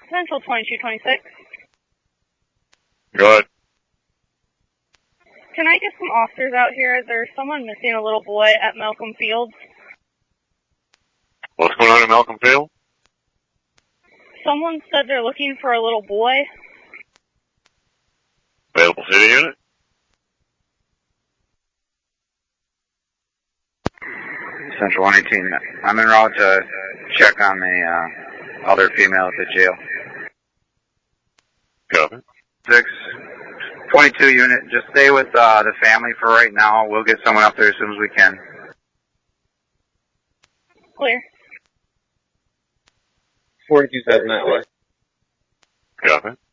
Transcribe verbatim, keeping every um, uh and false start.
Central twenty-two twenty-six. Go ahead. Can I get some officers out here? There's someone missing a little boy at Malcolm Field. What's going on in Malcolm Field? Someone said they're looking for a little boy. Available city unit? Central one eighteen. I'm en route to check on the uh, other female at the jail. Copy. Six twenty-two unit. Just stay with uh, the family for right now. We'll get someone up there as soon as we can. Clear. forty-two says that way. Copy.